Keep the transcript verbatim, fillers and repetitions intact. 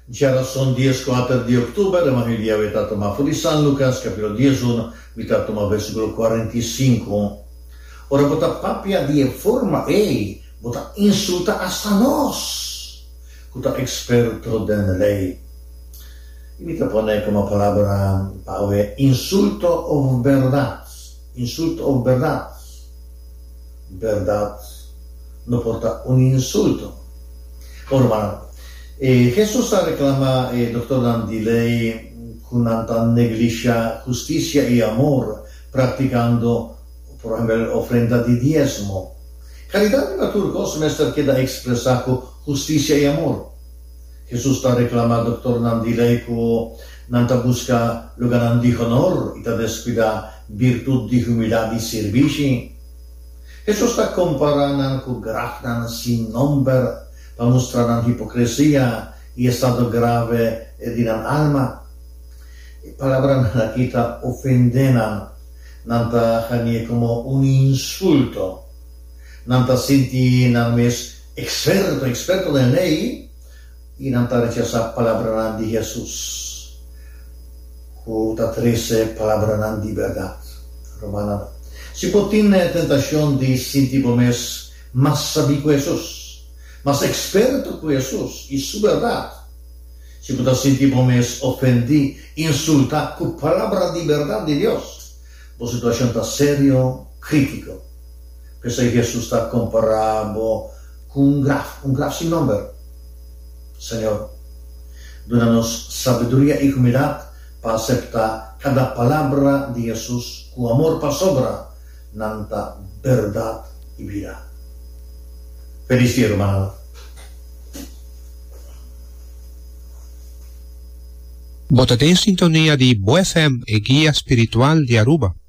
Ya son diez cuatro de octubre, Evangelio avetato ma fu di San Lucas, capítulo diez uno, avetato ma versículo cuarenta y cinco. Ora bota papia di forma ei, bota insulta hasta nos, kuta experto den lei. Y me pone como palabra, Paue, insulto o verdad, insulto o verdad. Verdad no porta un insulto. Ora, Eh, Jesús reclama, eh, doctor Dandilei, con tanta negligencia, justicia y amor, practicando, por ejemplo, ofrenda de diezmo. Caridad de turcos mester queda expresado justicia y amor. Jesús está reclamando, doctor Dandilei, que nanta busca lugar de honor y ta descuida virtud de humildad y servicio. Jesús está comparando con grafnan sin nombre, para mostrar hipocresía y estado grave de la alma. Palabra aquí está ofendena, nanta hanya como un insulto, nanta sinti names experto, experto de ley, y nanta rechaza palabra de Jesús. Juta trece palabra de verdad. Romana. Si può tenere tentazione di sentir pomes más sabico Jesús, más experto que Jesús y su verdad. Si puede sentir pomes ofendí, insultar con palabra de verdad de Dios, por situación tan serio, crítico. Pensé que Jesús está comparado con un graf, un graf sin nombre. Señor, donanos sabiduría y humildad para aceptar cada palabra de Jesús con amor para sobra, nanta verdad y vida. Feliz día, hermano. Votate in sintonia di Bo F M e Guia Spiritual di Aruba.